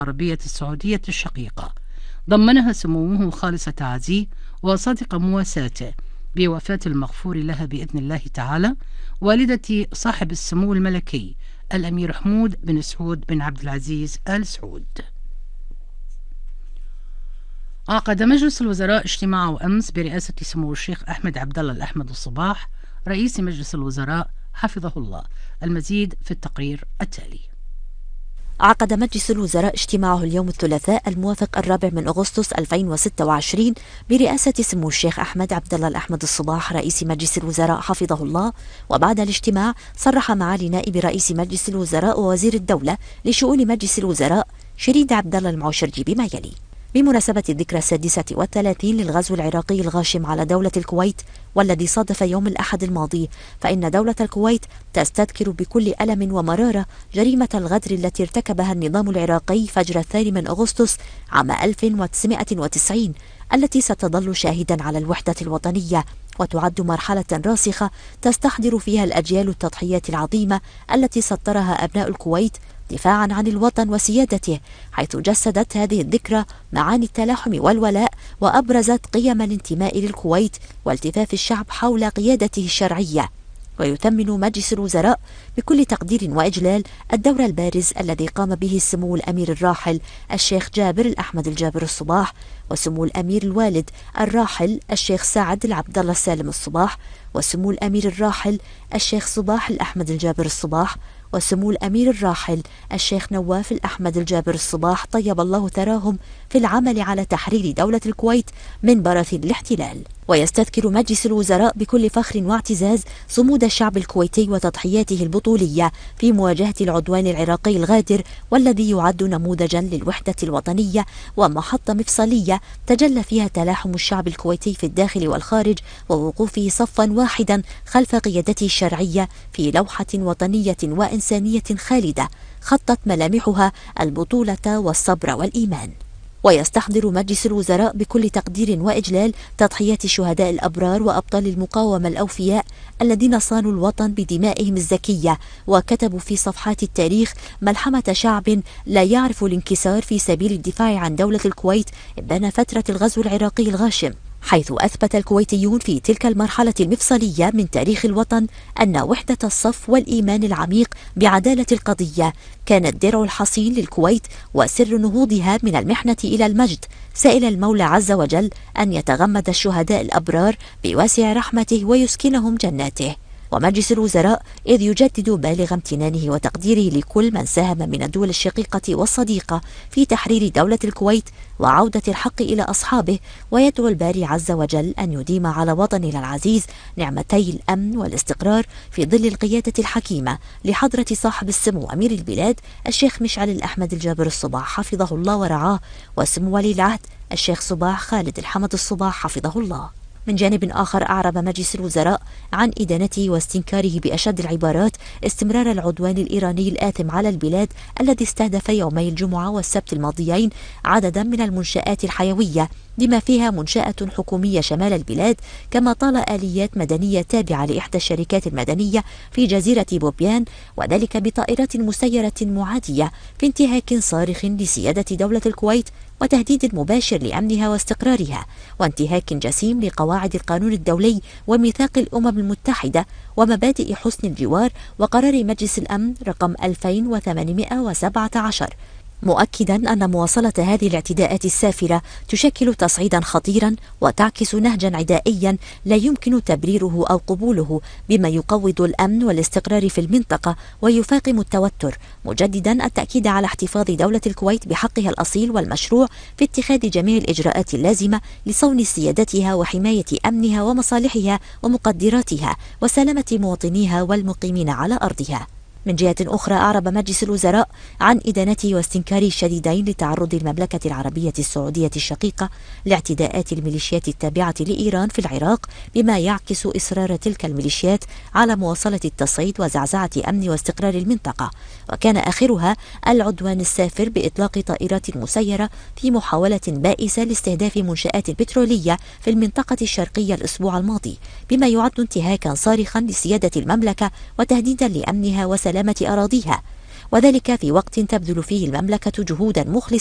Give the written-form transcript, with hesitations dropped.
العربية السعودية الشقيقة، ضمنها سموه خالص تعازيه وصادق مواساته بوفاة المغفور لها بإذن الله تعالى والدة صاحب السمو الملكي الأمير حمود بن سعود بن عبد العزيز آل سعود. عقد مجلس الوزراء اجتماعه أمس برئاسة سمو الشيخ أحمد عبد الله الأحمد الصباح رئيس مجلس الوزراء حفظه الله. المزيد في التقرير التالي. عقد مجلس الوزراء اجتماعه اليوم الثلاثاء الموافق 4 أغسطس 2026 برئاسة سمو الشيخ أحمد عبد الله الأحمد الصباح رئيس مجلس الوزراء حفظه الله. وبعد الاجتماع صرح معالي نائب رئيس مجلس الوزراء ووزير الدولة لشؤون مجلس الوزراء شريد عبد الله المعشرجي بما يلي: بمناسبة الذكرى 36 للغزو العراقي الغاشم على دولة الكويت والذي صادف يوم الأحد الماضي، فإن دولة الكويت تستذكر بكل ألم ومرارة جريمة الغدر التي ارتكبها النظام العراقي فجر 2 أغسطس عام 1990 التي ستظل شاهدا على الوحدة الوطنية وتعد مرحلة راسخة تستحضر فيها الأجيال التضحيات العظيمة التي سطرها أبناء الكويت دفاعا عن الوطن وسيادته، حيث جسدت هذه الذكرى معاني التلاحم والولاء وأبرزت قيم الانتماء للكويت والتفاف الشعب حول قيادته الشرعية. ويثمن مجلس الوزراء بكل تقدير وإجلال الدور البارز الذي قام به السمو الأمير الراحل الشيخ جابر الأحمد الجابر الصباح، وسمو الأمير الوالد الراحل الشيخ سعد العبد الله السالم الصباح، وسمو الأمير الراحل الشيخ صباح الأحمد الجابر الصباح، وسمو الأمير الراحل الشيخ نواف الأحمد الجابر الصباح طيب الله ثراهم في العمل على تحرير دولة الكويت من براثن الاحتلال. ويستذكر مجلس الوزراء بكل فخر واعتزاز صمود الشعب الكويتي وتضحياته البطولية في مواجهة العدوان العراقي الغادر والذي يعد نموذجا للوحدة الوطنية ومحطة مفصلية تجلى فيها تلاحم الشعب الكويتي في الداخل والخارج ووقوفه صفا واحدا خلف قيادته الشرعية في لوحة وطنية وإنسانية خالدة خطت ملامحها البطولة والصبر والإيمان. ويستحضر مجلس الوزراء بكل تقدير وإجلال تضحيات الشهداء الأبرار وأبطال المقاومة الأوفياء الذين صانوا الوطن بدمائهم الزكية وكتبوا في صفحات التاريخ ملحمة شعب لا يعرف الانكسار في سبيل الدفاع عن دولة الكويت إبان فترة الغزو العراقي الغاشم، حيث أثبت الكويتيون في تلك المرحلة المفصلية من تاريخ الوطن أن وحدة الصف والإيمان العميق بعدالة القضية كانت درع الحصين للكويت وسر نهوضها من المحنة إلى المجد، سائل المولى عز وجل أن يتغمد الشهداء الأبرار بواسع رحمته ويسكنهم جناته. ومجلس الوزراء إذ يجدد بالغ امتنانه وتقديره لكل من ساهم من الدول الشقيقة والصديقة في تحرير دولة الكويت وعودة الحق إلى أصحابه، ويدعو الباري عز وجل أن يديم على وطننا العزيز نعمتي الأمن والاستقرار في ظل القيادة الحكيمة لحضرة صاحب السمو أمير البلاد الشيخ مشعل الأحمد الجابر الصباح حفظه الله ورعاه، وسمو ولي العهد الشيخ صباح خالد الحمد الصباح حفظه الله. من جانب آخر أعرب مجلس الوزراء عن إدانته واستنكاره بأشد العبارات استمرار العدوان الإيراني الآثم على البلاد الذي استهدف يومي الجمعة والسبت الماضيين عددا من المنشآت الحيوية بما فيها منشأة حكومية شمال البلاد، كما طال آليات مدنية تابعة لإحدى الشركات المدنية في جزيرة بوبيان، وذلك بطائرات مسيرة معادية في انتهاك صارخ لسيادة دولة الكويت وتهديد مباشر لأمنها واستقرارها، وانتهاك جسيم لقواعد القانون الدولي وميثاق الأمم المتحدة ومبادئ حسن الجوار وقرار مجلس الأمن رقم 2817، مؤكدا أن مواصلة هذه الاعتداءات السافرة تشكل تصعيدا خطيرا وتعكس نهجا عدائيا لا يمكن تبريره أو قبوله، بما يقوض الأمن والاستقرار في المنطقة ويفاقم التوتر، مجددا التأكيد على احتفاظ دولة الكويت بحقها الأصيل والمشروع في اتخاذ جميع الإجراءات اللازمة لصون سيادتها وحماية أمنها ومصالحها ومقدراتها وسلامة مواطنيها والمقيمين على أرضها. من جهة أخرى أعرب مجلس الوزراء عن إدانته واستنكاره الشديدين لتعرض المملكة العربية السعودية الشقيقة لاعتداءات الميليشيات التابعة لإيران في العراق، بما يعكس إصرار تلك الميليشيات على مواصلة التصعيد وزعزعة أمن واستقرار المنطقة، وكان آخرها العدوان السافر بإطلاق طائرات مسيرة في محاولة بائسة لاستهداف منشآت بترولية في المنطقة الشرقية الأسبوع الماضي، بما يعد انتهاكا صارخا لسيادة المملكة وتهديدا لأمنها وسلامة أراضيها. وذلك في وقت تبذل فيه المملكة جهودا مخلصة